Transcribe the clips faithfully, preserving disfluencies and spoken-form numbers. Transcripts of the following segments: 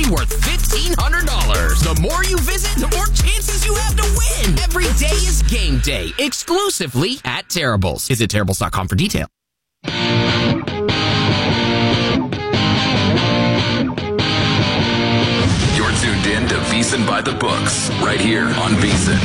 free worth fifteen hundred dollars. The more you visit, the more chances you have to win. Every day is game day, exclusively at Terrible's. Visit Terrible's dot com for details. You're tuned in to VSiN by the Books, right here on VSiN.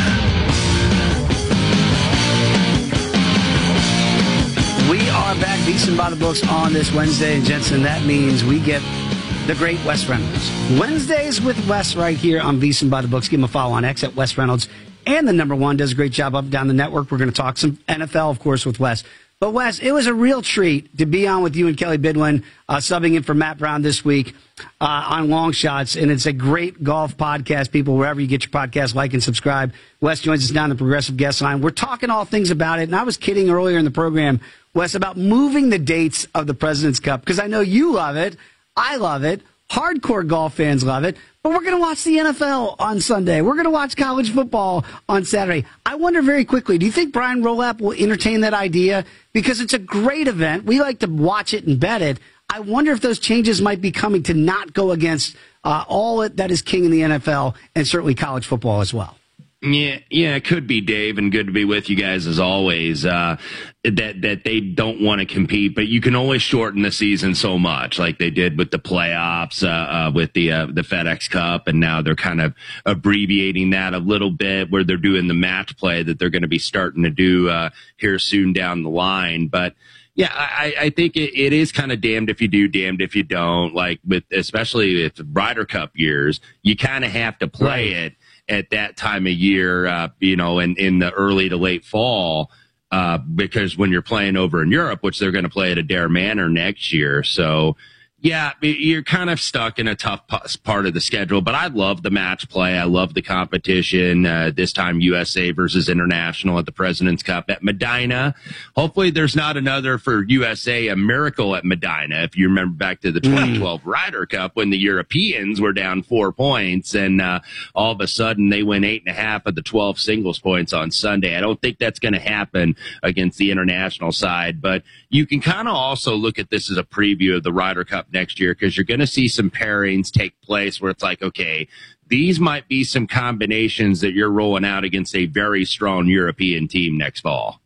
We are back, VSiN by the Books, on this Wednesday. And Jensen, that means we get the great Wes Reynolds. Wednesdays with Wes right here on VSiN by the Books. Give him a follow on X at Wes Reynolds. And the number one does a great job up and down the network. We're going to talk some N F L, of course, with Wes. But, Wes, it was a real treat to be on with you and Kelly Bidwin, uh, subbing in for Matt Brown this week uh, on Long Shots. And it's a great golf podcast. People, wherever you get your podcast, like and subscribe. Wes joins us now on the Progressive Guest Line. We're talking all things about it. And I was kidding earlier in the program, Wes, about moving the dates of the President's Cup, because I know you love it. I love it. Hardcore golf fans love it. But we're going to watch the N F L on Sunday. We're going to watch college football on Saturday. I wonder very quickly, do you think Brian Rolapp will entertain that idea? Because it's a great event. We like to watch it and bet it. I wonder if those changes might be coming to not go against uh, all that is king in the N F L and certainly college football as well. Yeah, yeah, it could be, Dave, and good to be with you guys as always. Uh, that that they don't want to compete, but you can only shorten the season so much, like they did with the playoffs, uh, uh, with the uh, the FedEx Cup, and now they're kind of abbreviating that a little bit, where they're doing the match play that they're going to be starting to do uh, here soon down the line, but. Yeah, I, I think it, it is kind of damned if you do, damned if you don't. Like with, especially with Ryder Cup years, you kind of have to play right. it at that time of year, uh, you know, in, in the early to late fall, uh, because when you're playing over in Europe, which they're going to play at Adair Manor next year. So, yeah, you're kind of stuck in a tough part of the schedule, but I love the match play. I love the competition. Uh, this time U S A versus International at the President's Cup at Medina. Hopefully there's not another for U S A, a miracle at Medina. If you remember back to the twenty twelve mm. Ryder Cup when the Europeans were down four points and uh, all of a sudden they win eight and a half of the twelve singles points on Sunday. I don't think that's going to happen against the international side, but you can kind of also look at this as a preview of the Ryder Cup next year, because you're going to see some pairings take place where it's like, okay, these might be some combinations that you're rolling out against a very strong European team next fall.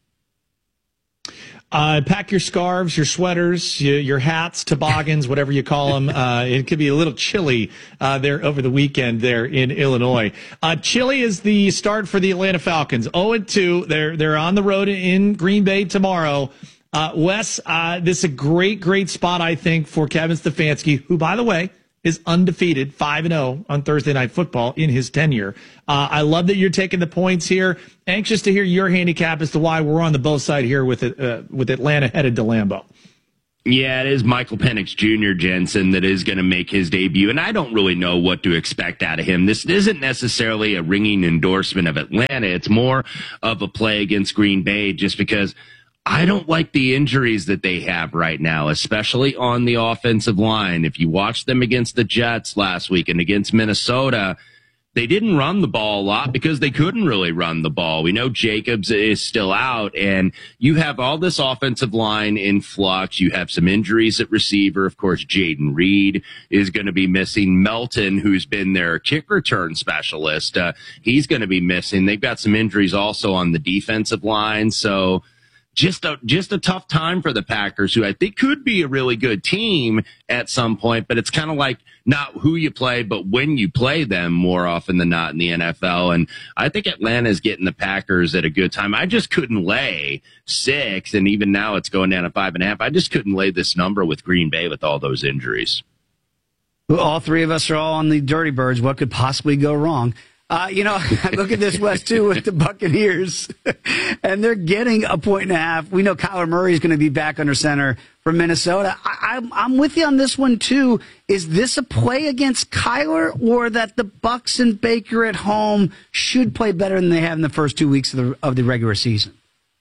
Uh, pack your scarves, your sweaters, your, your hats, toboggans, whatever you call them. Uh, it could be a little chilly uh, there over the weekend there in Illinois. Uh, chilly is the start for the Atlanta Falcons. oh and two. They're, they're on the road in Green Bay tomorrow. Uh, Wes, uh, this is a great, great spot, I think, for Kevin Stefanski, who, by the way, is undefeated, five and oh on Thursday Night Football in his tenure. Uh, I love that you're taking the points here. Anxious to hear your handicap as to why we're on the both side here with it, uh, with Atlanta headed to Lambeau. Yeah, it is Michael Penix Junior, Jensen, that is going to make his debut, and I don't really know what to expect out of him. This isn't necessarily a ringing endorsement of Atlanta. It's more of a play against Green Bay, just because I don't like the injuries that they have right now, especially on the offensive line. If you watched them against the Jets last week and against Minnesota, they didn't run the ball a lot because they couldn't really run the ball. We know Jacobs is still out, and you have all this offensive line in flux. You have some injuries at receiver. Of course, Jaden Reed is going to be missing. Melton, who's been their kick return specialist, uh, he's going to be missing. They've got some injuries also on the defensive line, so Just a just a tough time for the Packers, who I think could be a really good team at some point, but it's kind of like not who you play, but when you play them more often than not in the N F L. And I think Atlanta's getting the Packers at a good time. I just couldn't lay six, and even now it's going down to five and a half. I just couldn't lay this number with Green Bay with all those injuries. Well, all three of us are all on the Dirty Birds. What could possibly go wrong? Uh, you know, look at this, West, too, with the Buccaneers. And they're getting a point and a half. We know Kyler Murray is going to be back under center for Minnesota. I, I'm, I'm with you on this one, too. Is this a play against Kyler, or that the Bucs and Baker at home should play better than they have in the first two weeks of the, of the regular season?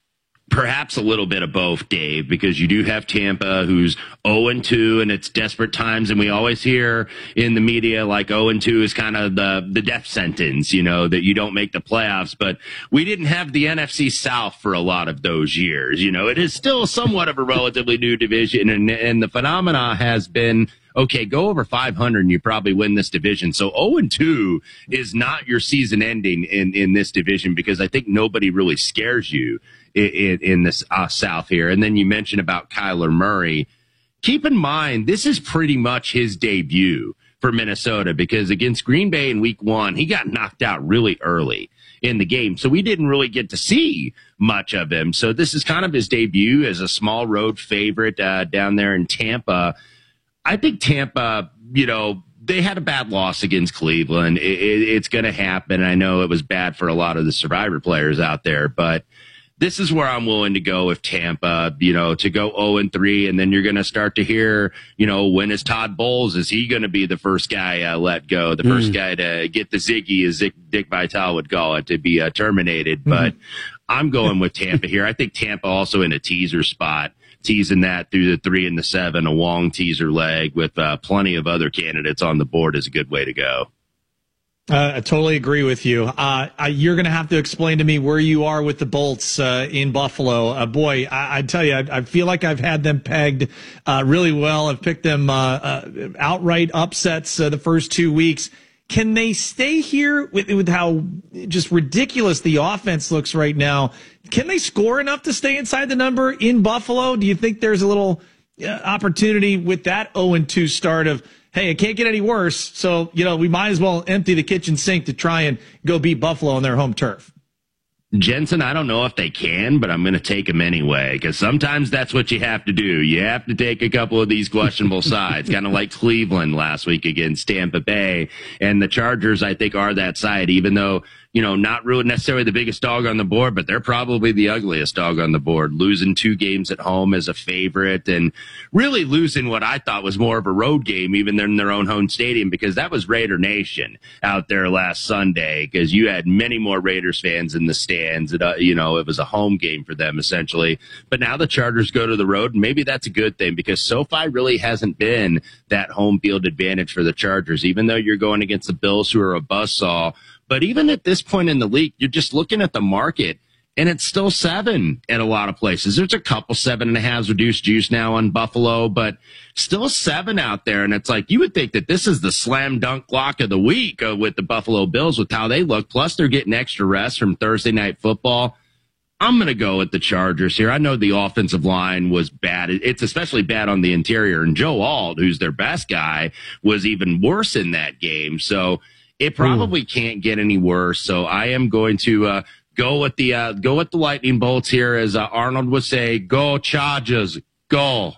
Perhaps a little bit of both, Dave, because you do have Tampa, who's oh and two, and it's desperate times, and we always hear in the media like oh and two is kind of the, the death sentence, you know, that you don't make the playoffs. But we didn't have the N F C South for a lot of those years. You know, it is still somewhat of a relatively new division, and, and the phenomena has been okay, go over five hundred and you probably win this division. So oh and two is not your season ending in, in this division, because I think nobody really scares you in, in, in this uh, South here. And then you mentioned about Kyler Murray. Keep in mind, this is pretty much his debut for Minnesota, because against Green Bay in week one, he got knocked out really early in the game. So we didn't really get to see much of him. So this is kind of his debut as a small road favorite uh, down there in Tampa. I think Tampa, you know, they had a bad loss against Cleveland. It, it, it's going to happen. I know it was bad for a lot of the Survivor players out there, but this is where I'm willing to go with Tampa, you know, to go oh and three, and then you're going to start to hear, you know, when is Todd Bowles? Is he going to be the first guy uh, let go, the mm. first guy to get the Ziggy, as Dick Vitale would call it, to be uh, terminated? Mm. But I'm going with Tampa here. I think Tampa also in a teaser spot, teasing that through the three and the seven, a long teaser leg with uh, plenty of other candidates on the board is a good way to go. Uh, I totally agree with you. Uh, I, you're going to have to explain to me where you are with the Bolts uh, in Buffalo. Uh, boy, I, I tell you, I, I feel like I've had them pegged uh, really well. I've picked them uh, uh, outright upsets uh, the first two weeks. Can they stay here with, with how just ridiculous the offense looks right now? Can they score enough to stay inside the number in Buffalo? Do you think there's a little uh, opportunity with that oh and two start of, hey, it can't get any worse, so, you know, we might as well empty the kitchen sink to try and go beat Buffalo on their home turf? Jensen, I don't know if they can, but I'm going to take them anyway, because sometimes that's what you have to do. You have to take a couple of these questionable sides, kind of like Cleveland last week against Tampa Bay. And the Chargers, I think, are that side, even though, you know, not really necessarily the biggest dog on the board, but they're probably the ugliest dog on the board, losing two games at home as a favorite and really losing what I thought was more of a road game, even in their own home stadium, because that was Raider Nation out there last Sunday, because you had many more Raiders fans in the stands. It, uh, you know, it was a home game for them, essentially. But now the Chargers go to the road, and maybe that's a good thing, because SoFi really hasn't been that home field advantage for the Chargers, even though you're going against the Bills, who are a buzzsaw. But even at this point in the league, you're just looking at the market, and it's still seven in a lot of places. There's a couple seven and a halves reduced juice now on Buffalo, but still seven out there. And it's like, you would think that this is the slam dunk lock of the week uh, with the Buffalo Bills, with how they look. Plus, they're getting extra rest from Thursday Night Football. I'm going to go with the Chargers here. I know the offensive line was bad. It's especially bad on the interior. And Joe Alt, who's their best guy, was even worse in that game. So it probably Ooh. can't get any worse. So I am going to uh, go with the uh, go with the lightning bolts here, as uh, Arnold would say. Go Chargers, go.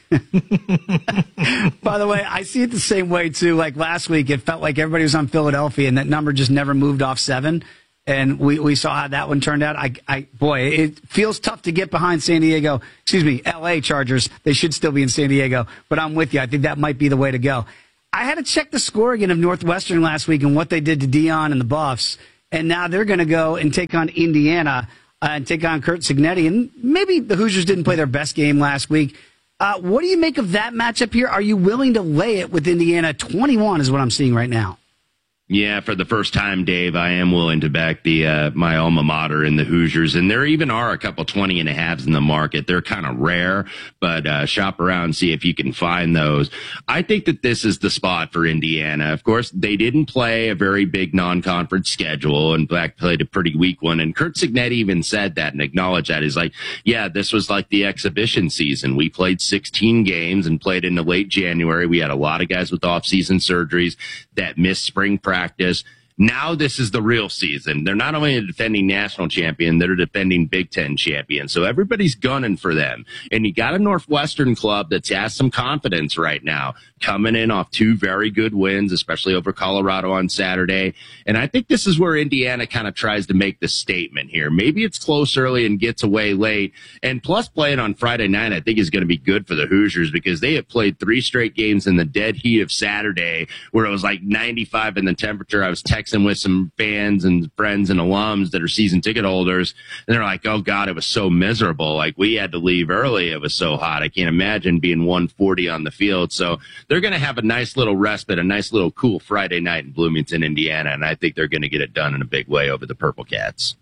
By the way, I see it the same way too. Like last week, it felt like everybody was on Philadelphia, and that number just never moved off seven. And we, we saw how that one turned out. I, I boy, it feels tough to get behind San Diego. Excuse me, L A Chargers. They should still be in San Diego, but I'm with you. I think that might be the way to go. I had to check the score again of Northwestern last week and what they did to Dion and the Buffs. And now they're going to go and take on Indiana uh, and take on Curt Cignetti. And maybe the Hoosiers didn't play their best game last week. Uh, what do you make of that matchup here? Are you willing to lay it with Indiana? twenty-one is what I'm seeing right now. Yeah, for the first time, Dave, I am willing to back the uh, my alma mater in the Hoosiers. And there even are a couple twenty and a halves in the market. They're kind of rare, but uh, shop around and see if you can find those. I think that this is the spot for Indiana. Of course, they didn't play a very big non-conference schedule, and Black played a pretty weak one. And Curt Cignetti even said that and acknowledged that. He's like, yeah, this was like the exhibition season. We played sixteen games and played into late January. We had a lot of guys with off-season surgeries that missed spring practice. Practice. Now this is the real season. They're not only a defending national champion, they're a defending Big Ten champion. So everybody's gunning for them. And you got a Northwestern club that's has some confidence right now, coming in off two very good wins, especially over Colorado on Saturday. And I think this is where Indiana kind of tries to make the statement here. Maybe it's close early and gets away late. And plus playing on Friday night, I think is going to be good for the Hoosiers, because they have played three straight games in the dead heat of Saturday, where it was like ninety-five in the temperature. I was texting with some fans and friends and alums that are season ticket holders, and they're like, oh God, it was so miserable. Like, we had to leave early. It was so hot. I can't imagine being one forty on the field. So they're going to have a nice little respite, a nice little cool Friday night in Bloomington, Indiana, and I think they're going to get it done in a big way over the Purple Cats.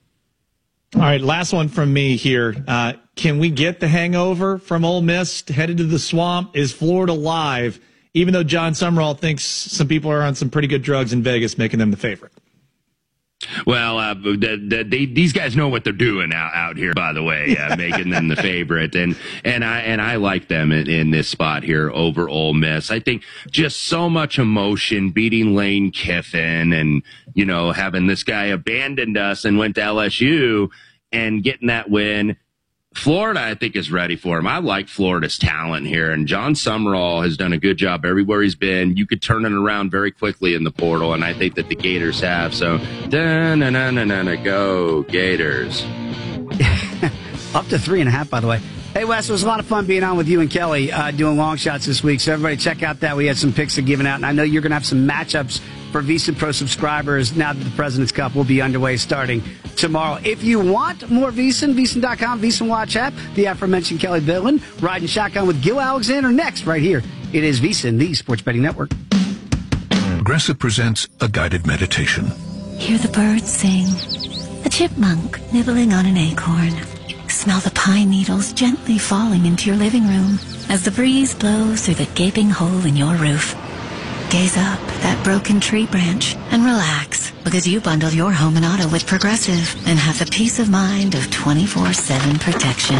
All right, last one from me here. Uh, can we get the hangover from Ole Miss headed to the Swamp? Is Florida live even though John Summerall thinks some people are on some pretty good drugs in Vegas, making them the favorite. Well, uh, the, the, they, these guys know what they're doing out, out here, by the way, uh, making them the favorite. And, and I, and I like them in, in this spot here over Ole Miss. I think just so much emotion beating Lane Kiffin and, you know, having this guy abandoned us and went to L S U and getting that win. Florida, I think, is ready for him. I like Florida's talent here, and John Summerall has done a good job everywhere he's been. You could turn it around very quickly in the portal, and I think that the Gators have. So, da-na-na-na-na, go Gators. Up to three and a half, by the way. Hey, Wes, it was a lot of fun being on with you and Kelly uh, doing long shots this week. So everybody check out that. We had some picks to giving out, and I know you're going to have some matchups for VSiN Pro subscribers now that the President's Cup will be underway starting tomorrow. If you want more VSiN, VSiN dot com, VSiN Watch app, the aforementioned Kelly Billin, riding shotgun with Gil Alexander next right here. It is VSiN, the Sports Betting Network. Progressive presents a guided meditation. Hear the birds sing, a chipmunk nibbling on an acorn. Smell the pine needles gently falling into your living room as the breeze blows through the gaping hole in your roof. Gaze up at that broken tree branch and relax, because you bundle your home and auto with Progressive and have the peace of mind of twenty-four seven protection.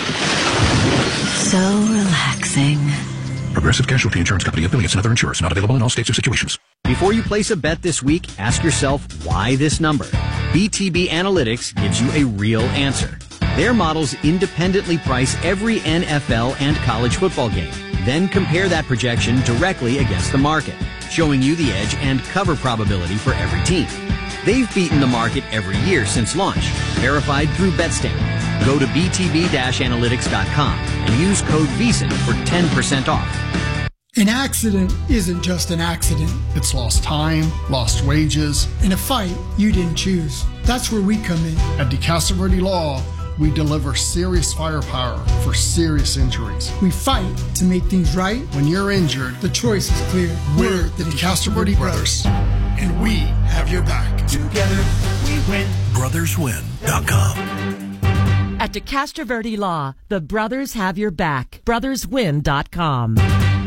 So relaxing. Progressive Casualty Insurance Company, affiliates, and other insurers. Not available in all states or situations. Before you place a bet this week, ask yourself, why this number? B T B Analytics gives you a real answer. Their models independently price every N F L and college football game, then compare that projection directly against the market, showing you the edge and cover probability for every team. They've beaten the market every year since launch, verified through BetStamp. Go to b t b dash analytics dot com and use code VSiN for ten percent off. An accident isn't just an accident. It's lost time, lost wages, and a fight you didn't choose. That's where we come in. At DeCastro Law, we deliver serious firepower for serious injuries. We fight to make things right. When you're injured, the choice is clear. We're the DeCastro Brothers, and we have your back. Together, we win. brothers win dot com. At DeCastro Law, the brothers have your back. brothers win dot com.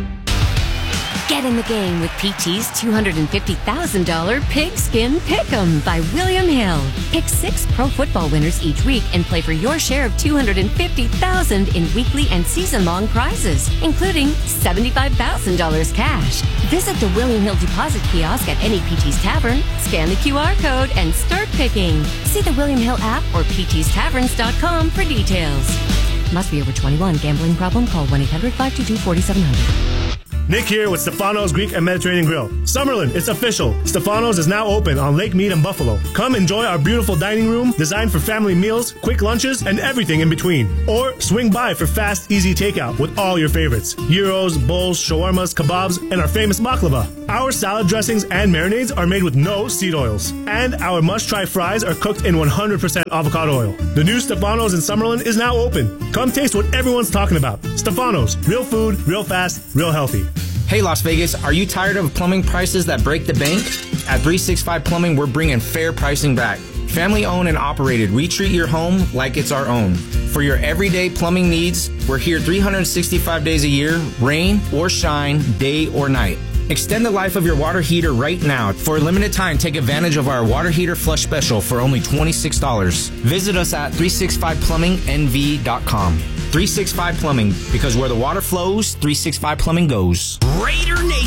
Get in the game with P T's two hundred fifty thousand dollars Pigskin Pick'em by William Hill. Pick six pro football winners each week and play for your share of two hundred fifty thousand dollars in weekly and season-long prizes, including seventy-five thousand dollars cash. Visit the William Hill deposit kiosk at any P T's Tavern, scan the Q R code, and start picking. See the William Hill app or p t's taverns dot com for details. Must be over twenty-one. Gambling problem? Call one eight hundred five two two four seven zero zero. Nick here with Stefano's Greek and Mediterranean Grill. Summerlin, it's official. Stefano's is now open on Lake Mead and Buffalo. Come enjoy our beautiful dining room designed for family meals, quick lunches, and everything in between. Or swing by for fast, easy takeout with all your favorites. Gyros, bowls, shawarmas, kebabs, and our famous baklava. Our salad dressings and marinades are made with no seed oils. And our must-try fries are cooked in one hundred percent avocado oil. The new Stefano's in Summerlin is now open. Come taste what everyone's talking about. Stefano's, real food, real fast, real healthy. Hey Las Vegas, are you tired of plumbing prices that break the bank? At three sixty-five Plumbing, we're bringing fair pricing back. Family owned and operated, we treat your home like it's our own. For your everyday plumbing needs, we're here three hundred sixty-five days a year, rain or shine, day or night. Extend the life of your water heater right now. For a limited time, take advantage of our water heater flush special for only twenty-six dollars. Visit us at three sixty-five plumbing n v dot com. three sixty-five Plumbing, because where the water flows, three sixty-five Plumbing goes. Raider Nation.